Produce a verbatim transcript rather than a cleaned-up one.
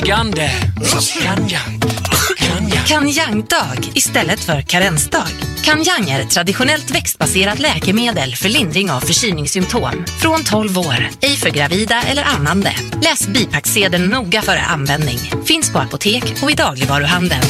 Gande. Kanjang. Kanjang. Kanjangdag istället för karensdag. Kanjang är ett traditionellt växtbaserat läkemedel för lindring av förkylningssymptom. Från tolv år, ej för gravida eller ammande. Läs bipacksedeln noga före användning. Finns på apotek och i dagligvaruhandeln.